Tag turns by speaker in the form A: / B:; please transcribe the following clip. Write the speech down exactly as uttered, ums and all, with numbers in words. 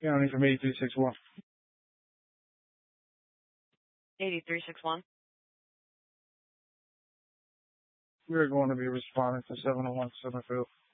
A: County from eighty-three sixty-one.
B: eighty-three sixty-one.
A: We're going to be responding to seven oh one Summerfield.